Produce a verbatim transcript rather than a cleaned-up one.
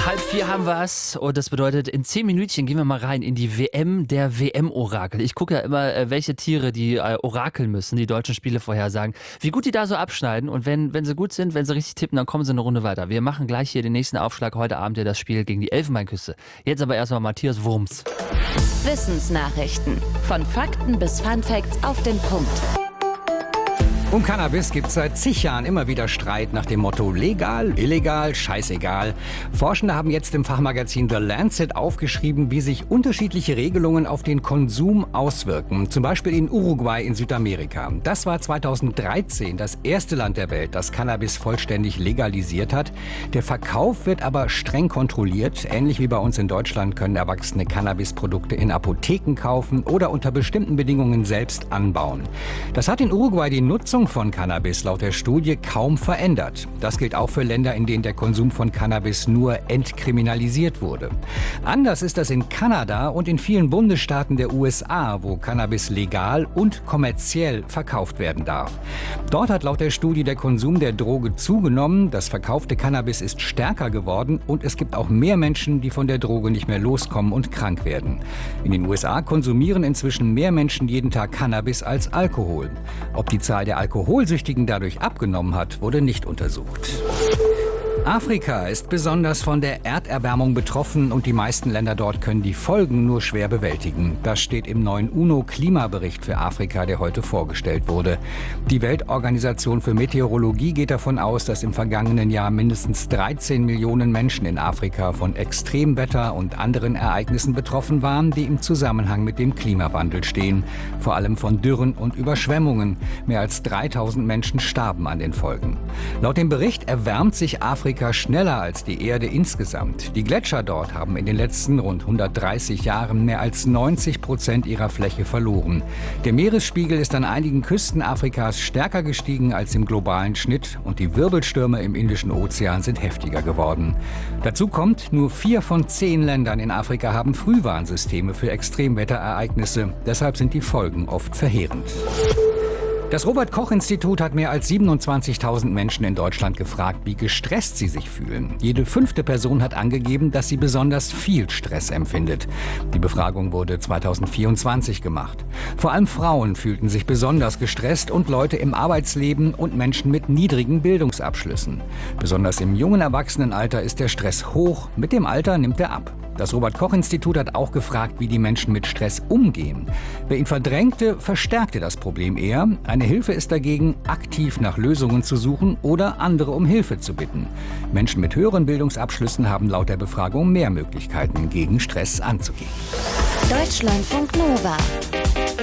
Halb vier haben wir es und das bedeutet, in zehn Minütchen gehen wir mal rein in die W M der W M-Orakel. Ich gucke ja immer, äh, welche Tiere die äh, orakeln müssen, die deutschen Spiele vorhersagen, wie gut die da so abschneiden und wenn, wenn sie gut sind, wenn sie richtig tippen, dann kommen sie eine Runde weiter. Wir machen gleich hier den nächsten Aufschlag, heute Abend ja das Spiel gegen die Elfenbeinküste. Jetzt aber erstmal Matthias Wurms. Wissensnachrichten. Von Fakten bis Funfacts auf den Punkt. Um Cannabis gibt es seit zig Jahren immer wieder Streit nach dem Motto legal, illegal, scheißegal. Forschende haben jetzt im Fachmagazin The Lancet aufgeschrieben, wie sich unterschiedliche Regelungen auf den Konsum auswirken. Zum Beispiel in Uruguay in Südamerika. Das war zweitausenddreizehn das erste Land der Welt, das Cannabis vollständig legalisiert hat. Der Verkauf wird aber streng kontrolliert. Ähnlich wie bei uns in Deutschland können Erwachsene Cannabisprodukte in Apotheken kaufen oder unter bestimmten Bedingungen selbst anbauen. Das hat in Uruguay die Nutzung von Cannabis laut der Studie kaum verändert. Das gilt auch für Länder, in denen der Konsum von Cannabis nur entkriminalisiert wurde. Anders ist das in Kanada und in vielen Bundesstaaten der U S A, wo Cannabis legal und kommerziell verkauft werden darf. Dort hat laut der Studie der Konsum der Droge zugenommen, das verkaufte Cannabis ist stärker geworden und es gibt auch mehr Menschen, die von der Droge nicht mehr loskommen und krank werden. In den U S A konsumieren inzwischen mehr Menschen jeden Tag Cannabis als Alkohol. Ob die Zahl der Alkoholsüchtigen dadurch abgenommen hat, wurde nicht untersucht. Afrika ist besonders von der Erderwärmung betroffen und die meisten Länder dort können die Folgen nur schwer bewältigen. Das steht im neuen UNO-Klimabericht für Afrika, der heute vorgestellt wurde. Die Weltorganisation für Meteorologie geht davon aus, dass im vergangenen Jahr mindestens dreizehn Millionen Menschen in Afrika von Extremwetter und anderen Ereignissen betroffen waren, die im Zusammenhang mit dem Klimawandel stehen. Vor allem von Dürren und Überschwemmungen. Mehr als dreitausend Menschen starben an den Folgen. Laut dem Bericht erwärmt sich Afrika schneller als die Erde insgesamt. Die Gletscher dort haben in den letzten rund hundertdreißig Jahren mehr als neunzig Prozent ihrer Fläche verloren. Der Meeresspiegel ist an einigen Küsten Afrikas stärker gestiegen als im globalen Schnitt und die Wirbelstürme im Indischen Ozean sind heftiger geworden. Dazu kommt, nur vier von zehn Ländern in Afrika haben Frühwarnsysteme für Extremwetterereignisse. Deshalb sind die Folgen oft verheerend. Das Robert-Koch-Institut hat mehr als siebenundzwanzigtausend Menschen in Deutschland gefragt, wie gestresst sie sich fühlen. Jede fünfte Person hat angegeben, dass sie besonders viel Stress empfindet. Die Befragung wurde zweitausendvierundzwanzig gemacht. Vor allem Frauen fühlten sich besonders gestresst und Leute im Arbeitsleben und Menschen mit niedrigen Bildungsabschlüssen. Besonders im jungen Erwachsenenalter ist der Stress hoch, mit dem Alter nimmt er ab. Das Robert-Koch-Institut hat auch gefragt, wie die Menschen mit Stress umgehen. Wer ihn verdrängte, verstärkte das Problem eher. Eine Hilfe ist dagegen, aktiv nach Lösungen zu suchen oder andere um Hilfe zu bitten. Menschen mit höheren Bildungsabschlüssen haben laut der Befragung mehr Möglichkeiten, gegen Stress anzugehen. Deutschlandfunk Nova.